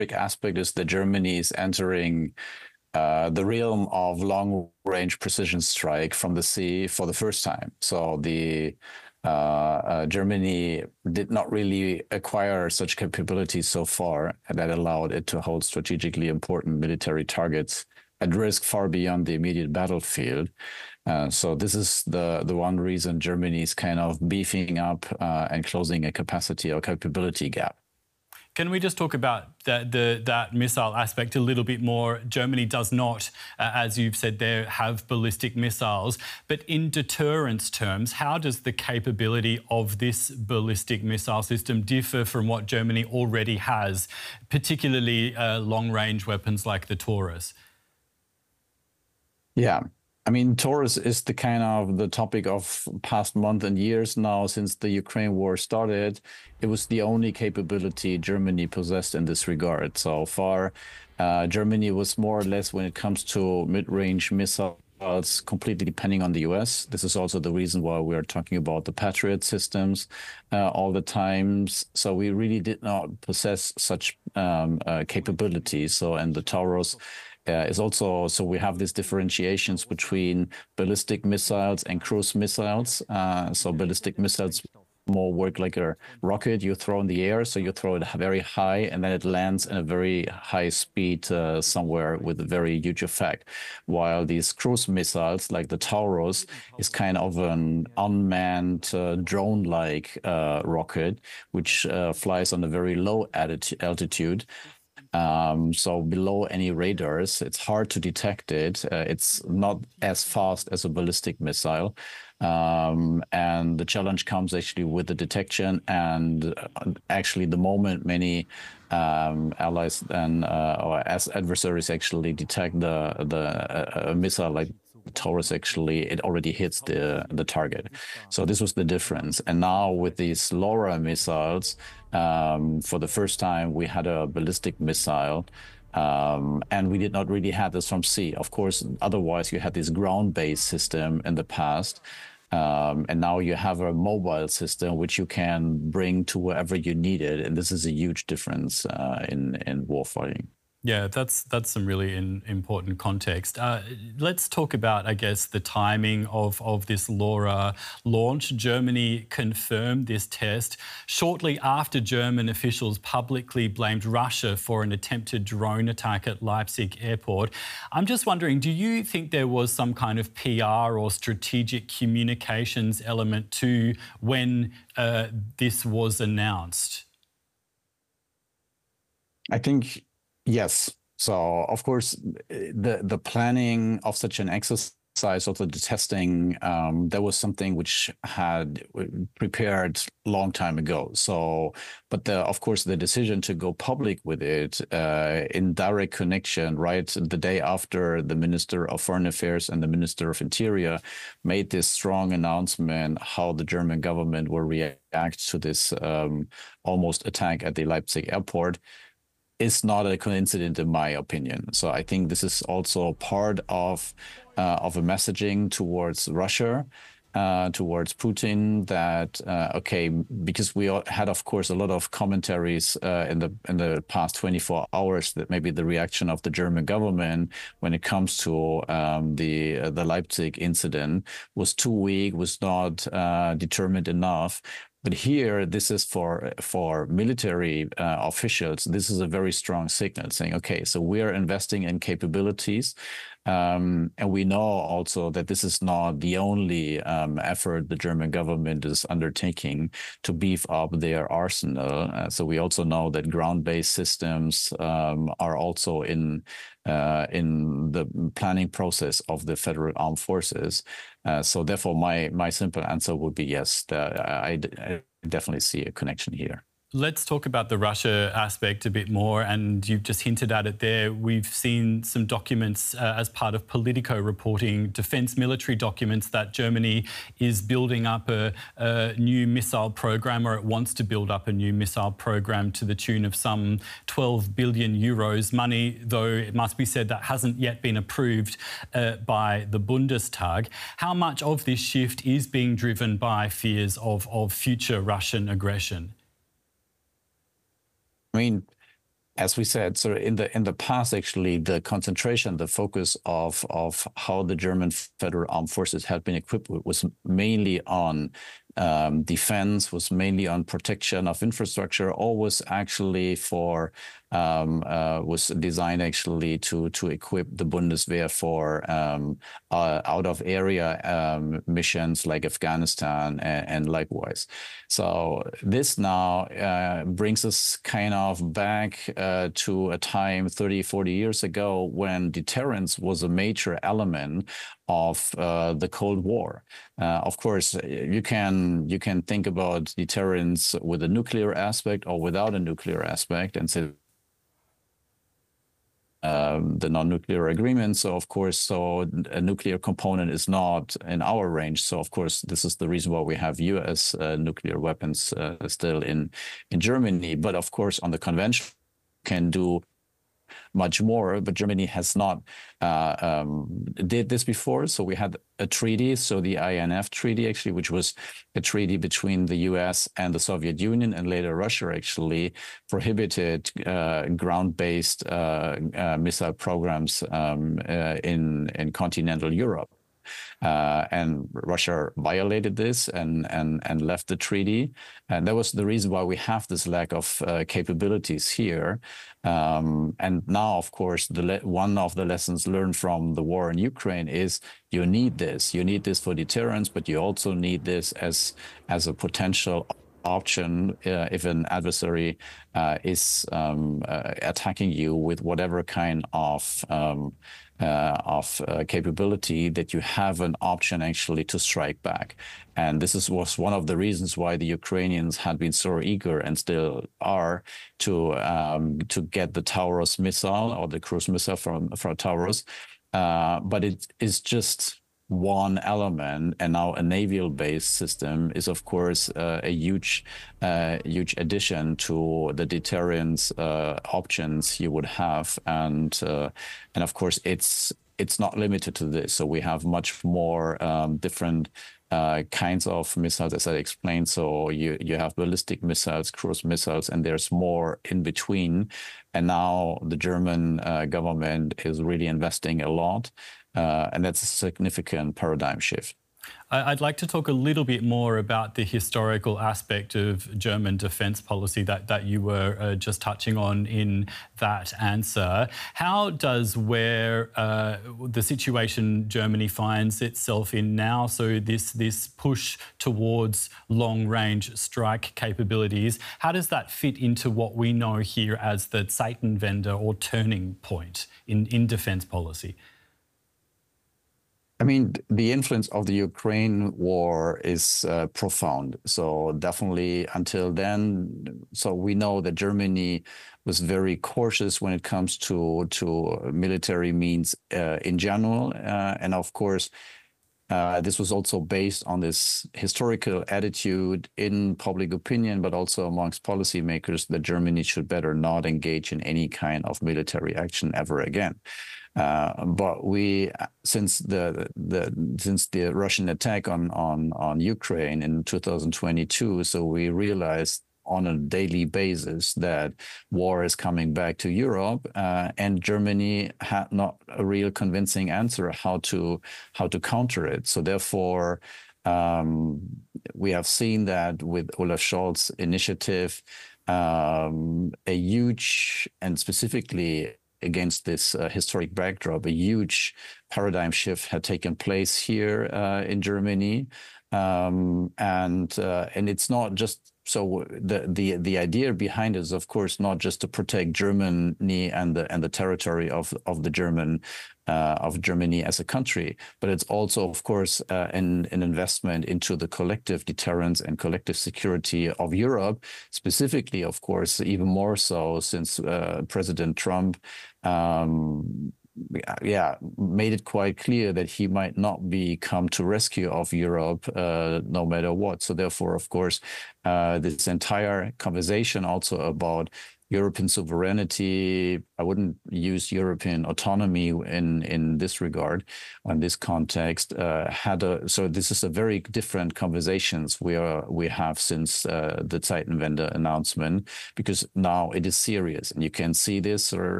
aspect is that Germany is entering the realm of long-range precision strike from the sea for the first time. So Germany did not really acquire such capabilities so far, and that allowed it to hold strategically important military targets at risk far beyond the immediate battlefield. So this is the one reason Germany is kind of beefing up and closing a capacity or capability gap. Can we just talk about that missile aspect a little bit more? Germany does not, as you've said there, have ballistic missiles. But in deterrence terms, how does the capability of this ballistic missile system differ from what Germany already has, particularly long-range weapons like the Taurus? Yeah. I mean, Taurus is the kind of the topic of past month and years now since the Ukraine war started. It was the only capability Germany possessed in this regard. So far, Germany was more or less, when it comes to mid-range missiles, completely depending on the US. This is also the reason why we are talking about the Patriot systems all the time. So we really did not possess such capabilities. So, and the Taurus is also, so we have these differentiations between ballistic missiles and cruise missiles. So ballistic missiles more work like a rocket you throw in the air. So you throw it very high and then it lands in a very high speed somewhere with a very huge effect. While these cruise missiles like the Taurus is kind of an unmanned drone-like rocket, which flies on a very low altitude. So below any radars, it's hard to detect it. It's not as fast as a ballistic missile. And the challenge comes actually with the detection and actually the moment many allies and or as adversaries actually detect the missile like Taurus, actually it already hits the target. So this was the difference. And now with these LoRa missiles, for the first time we had a ballistic missile, and we did not really have this from sea. Of course, otherwise you had this ground-based system in the past. And now you have a mobile system which you can bring to wherever you need it. And this is a huge difference in warfighting. Yeah, that's some really important context. Let's talk about, I guess, the timing of this LoRa launch. Germany confirmed this test shortly after German officials publicly blamed Russia for an attempted drone attack at Leipzig airport. I'm just wondering, do you think there was some kind of PR or strategic communications element to when this was announced? I think yes. So, of course, the planning of such an exercise, also the testing, that was something which had prepared a long time ago. So, but of course, the decision to go public with it in direct connection, right, the day after the Minister of Foreign Affairs and the Minister of Interior made this strong announcement how the German government will react to this almost attack at the Leipzig airport, is not a coincidence, in my opinion. So I think this is also part of a messaging towards Russia, towards Putin, that okay, because we had, of course, a lot of commentaries in the past 24 hours that maybe the reaction of the German government when it comes to the Leipzig incident was too weak, was not determined enough. But here, this is for military officials. This is a very strong signal saying, okay, so we are investing in capabilities. And we know also that this is not the only effort the German government is undertaking to beef up their arsenal. So we also know that ground-based systems are also in the planning process of the Federal Armed Forces. So therefore, my simple answer would be yes. I definitely see a connection here. Let's talk about the Russia aspect a bit more, and you've just hinted at it there. We've seen some documents as part of Politico reporting, defence military documents, that Germany is building up a new missile program, or it wants to build up a new missile program to the tune of some 12 billion euros. Money, though, it must be said, that hasn't yet been approved by the Bundestag. How much of this shift is being driven by fears of future Russian aggression? I mean, as we said, so in the past, actually, the concentration, the focus of how the German Federal Armed Forces had been equipped was mainly on defense, was mainly on protection of infrastructure, or was actually for was designed actually to equip the Bundeswehr for out of area missions like Afghanistan and likewise. So this now brings us kind of back to a time 30, 40 years ago when deterrence was a major element of the Cold War. Of course, you can think about deterrence with a nuclear aspect or without a nuclear aspect, and say the non-nuclear agreement. So of course, so a nuclear component is not in our range. So of course, this is the reason why we have U.S. Nuclear weapons still in Germany. But of course, on the convention, can do much more, but Germany has not did this before. So we had a treaty, so the INF Treaty, actually, which was a treaty between the US and the Soviet Union, and later Russia actually prohibited ground-based missile programs in continental Europe. And Russia violated this and left the treaty. And that was the reason why we have this lack of capabilities here. And now, of course, one of the lessons learned from the war in Ukraine is you need this. You need this for deterrence, but you also need this as a potential option if an adversary is attacking you with whatever kind of capability, that you have an option actually to strike back. And this was one of the reasons why the Ukrainians had been so eager, and still are, to get the Taurus missile, or the cruise missile from Taurus. But it is just one element, and now a naval-based system is, of course, a huge addition to the deterrence options you would have, and of course, it's not limited to this. So we have much more different kinds of missiles, as I explained. So you have ballistic missiles, cruise missiles, and there's more in between. And now the German government is really investing a lot. And that's a significant paradigm shift. I'd like to talk a little bit more about the historical aspect of German defence policy that you were just touching on in that answer. How does the situation Germany finds itself in now, so this push towards long-range strike capabilities, how does that fit into what we know here as the Zeitenwende, or turning point in defence policy? I mean, the influence of the Ukraine war is profound. So definitely until then, so we know that Germany was very cautious when it comes to military means in general. And of course, this was also based on this historical attitude in public opinion, but also amongst policymakers, that Germany should better not engage in any kind of military action ever again. But since the Russian attack on Ukraine in 2022, so we realized on a daily basis that war is coming back to Europe, and Germany had not a real convincing answer how to counter it. So therefore, we have seen that with Olaf Scholz's initiative, a huge, and specifically against this historic backdrop, a huge paradigm shift had taken place here in Germany, and it's not just so. The idea behind it is, of course, not just to protect Germany and the territory of the German of Germany as a country, but it's also, of course, an investment into the collective deterrence and collective security of Europe, specifically, of course, even more so since President Trump made it quite clear that he might not come to rescue of Europe no matter what. So therefore, of course, this entire conversation also about European sovereignty. I wouldn't use European autonomy in this regard, in this context. So this is a very different conversations we have since the Zeitenwende announcement, because now it is serious, and you can see this